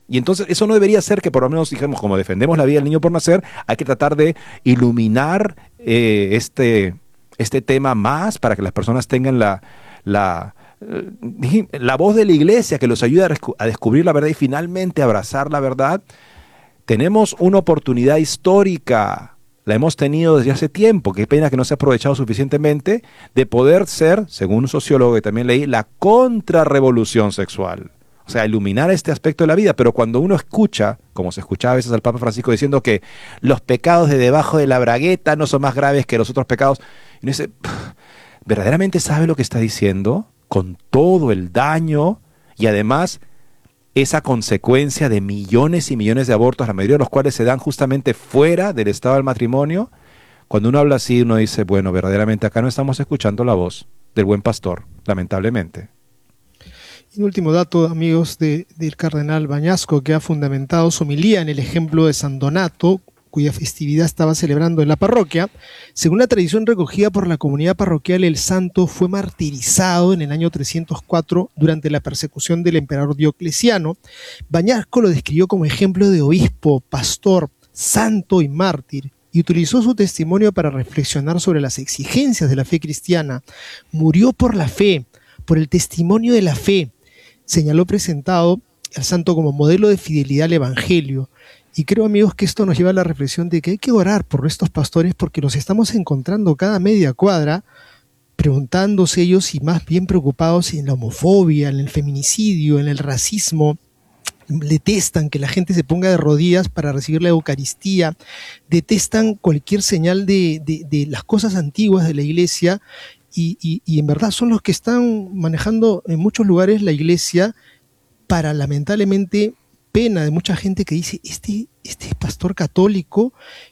Y entonces eso no debería ser que por lo menos, digamos, como defendemos la vida del niño por nacer, hay que tratar de iluminar este tema más para que las personas tengan la voz de la iglesia que los ayude a descubrir la verdad y finalmente abrazar la verdad. Tenemos una oportunidad histórica, la hemos tenido desde hace tiempo, qué pena que no se ha aprovechado suficientemente, de poder ser, según un sociólogo que también leí, la contrarrevolución sexual. O sea, iluminar este aspecto de la vida. Pero cuando uno escucha, como se escuchaba a veces al Papa Francisco diciendo que los pecados de debajo de la bragueta no son más graves que los otros pecados, y uno dice, ¿verdaderamente sabe lo que está diciendo? Con todo el daño y además esa consecuencia de millones y millones de abortos, la mayoría de los cuales se dan justamente fuera del estado del matrimonio. Cuando uno habla así, uno dice, bueno, verdaderamente acá no estamos escuchando la voz del buen pastor, lamentablemente. Y un último dato, amigos, del cardenal Bañasco, que ha fundamentado su homilía en el ejemplo de San Donato, cuya festividad estaba celebrando en la parroquia. Según la tradición recogida por la comunidad parroquial, el santo fue martirizado en el año 304 durante la persecución del emperador Diocleciano. Bañasco lo describió como ejemplo de obispo, pastor, santo y mártir, y utilizó su testimonio para reflexionar sobre las exigencias de la fe cristiana. Murió por la fe, por el testimonio de la fe. Señaló presentado al santo como modelo de fidelidad al evangelio. Y creo, amigos, que esto nos lleva a la reflexión de que hay que orar por estos pastores porque los estamos encontrando cada media cuadra, preguntándose ellos y más bien preocupados en la homofobia, en el feminicidio, en el racismo. Detestan que la gente se ponga de rodillas para recibir la Eucaristía, detestan cualquier señal de las cosas antiguas de la iglesia y en verdad son los que están manejando en muchos lugares la iglesia para, lamentablemente, pena de mucha gente que dice, este pastor católico,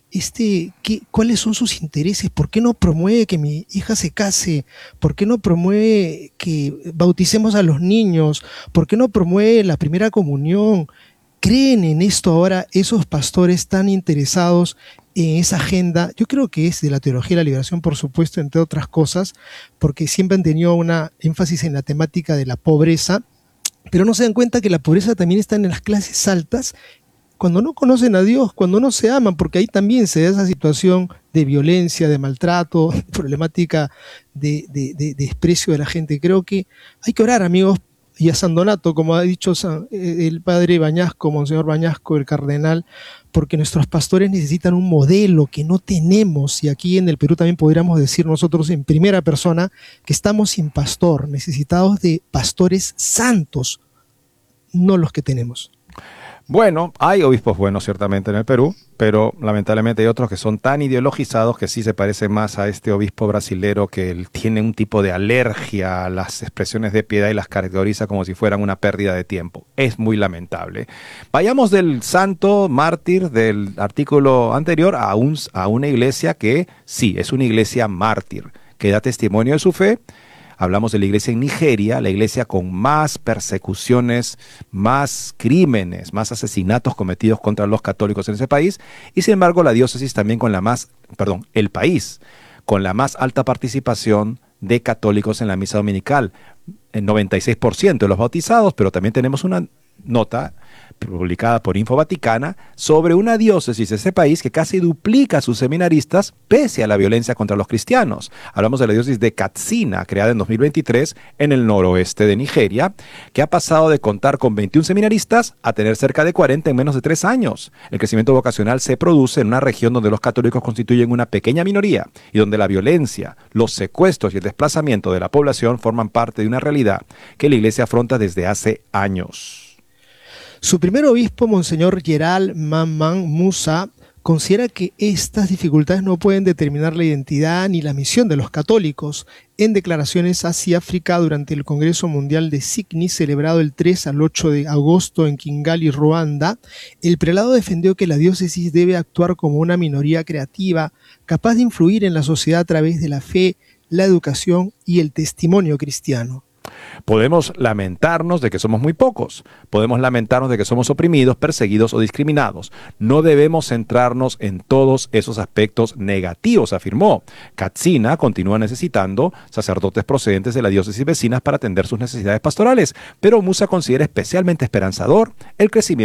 ¿cuáles son sus intereses? ¿Por qué no promueve que mi hija se case? ¿Por qué no promueve que bauticemos a los niños? ¿Por qué no promueve la primera comunión? ¿Creen en esto ahora esos pastores tan interesados en esa agenda? Yo creo que es de la teología de la liberación, por supuesto, entre otras cosas, porque siempre han tenido una énfasis en la temática de la pobreza, pero no se dan cuenta que la pobreza también está en las clases altas, cuando no conocen a Dios, cuando no se aman, porque ahí también se da esa situación de violencia, de maltrato, problemática de desprecio de la gente. Creo que hay que orar, amigos, y a San Donato, como ha dicho el padre Bañasco, Monseñor Bañasco, el cardenal, porque nuestros pastores necesitan un modelo que no tenemos, y aquí en el Perú también podríamos decir nosotros en primera persona que estamos sin pastor, necesitados de pastores santos, no los que tenemos. Bueno, hay obispos buenos ciertamente en el Perú, pero lamentablemente hay otros que son tan ideologizados que sí se parecen más a este obispo brasilero que tiene un tipo de alergia a las expresiones de piedad y las categoriza como si fueran una pérdida de tiempo. Es muy lamentable. Vayamos del santo mártir del artículo anterior a una iglesia que sí, es una iglesia mártir, que da testimonio de su fe. Hablamos de la iglesia en Nigeria, la iglesia con más persecuciones, más crímenes, más asesinatos cometidos contra los católicos en ese país, y sin embargo la diócesis también el país con la más alta participación de católicos en la misa dominical, el 96% de los bautizados, pero también tenemos una nota publicada por Info Vaticana sobre una diócesis de ese país que casi duplica a sus seminaristas pese a la violencia contra los cristianos. Hablamos de la diócesis de Katsina, creada en 2023 en el noroeste de Nigeria, que ha pasado de contar con 21 seminaristas a tener cerca de 40 en menos de 3 años. El crecimiento vocacional se produce en una región donde los católicos constituyen una pequeña minoría y donde la violencia, los secuestros y el desplazamiento de la población forman parte de una realidad que la iglesia afronta desde hace años. Su primer obispo, Monseñor Gerald Mamman Musa, considera que estas dificultades no pueden determinar la identidad ni la misión de los católicos. En declaraciones hacia África durante el Congreso Mundial de Sydney, celebrado el 3 al 8 de agosto en Kigali, Ruanda, el prelado defendió que la diócesis debe actuar como una minoría creativa, capaz de influir en la sociedad a través de la fe, la educación y el testimonio cristiano. Podemos lamentarnos de que somos muy pocos, podemos lamentarnos de que somos oprimidos, perseguidos o discriminados. No debemos centrarnos en todos esos aspectos negativos, afirmó. Katsina continúa necesitando sacerdotes procedentes de las diócesis vecinas para atender sus necesidades pastorales, pero Musa considera especialmente esperanzador el crecimiento